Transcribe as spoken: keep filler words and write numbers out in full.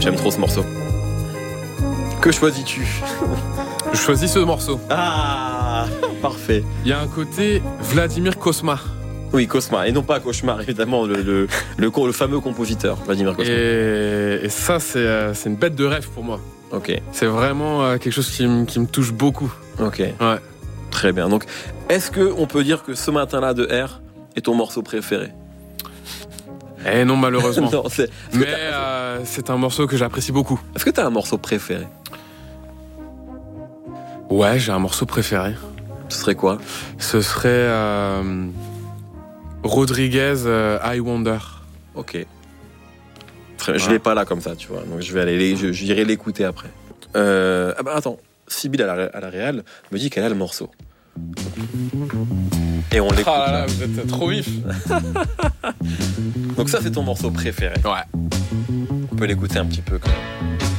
J'aime trop ce morceau. Que choisis-tu? Je choisis ce morceau. Ah, parfait. Il y a un côté Vladimir Cosma. Oui, Cosma, et non pas Cauchemar, évidemment, le, le, le, le fameux compositeur, Vladimir Cosma. Et, et ça, c'est, euh, c'est une bête de rêve pour moi. Ok. C'est vraiment euh, quelque chose qui, m- qui me touche beaucoup. Ok. Ouais. Très bien. Donc, est-ce qu'on peut dire que Ce matin-là de R est ton morceau préféré? Eh non, malheureusement. Non, c'est... Mais euh, c'est un morceau que j'apprécie beaucoup. Est-ce que t'as un morceau préféré? Ouais, j'ai un morceau préféré. Ce serait quoi? Ce serait euh, Rodriguez, euh, I Wonder. Ok. Très bien. Je Ouais. l'ai pas là comme ça, tu vois. Donc, je vais aller, les- je- j'irai l'écouter après. Euh... Ah bah attends. Sybille à la, à la réal me dit qu'elle a le morceau. Et on l'écoute. Ah là là, là. vous êtes trop vif. Donc ça, c'est ton morceau préféré. Ouais. On peut l'écouter un petit peu quand même.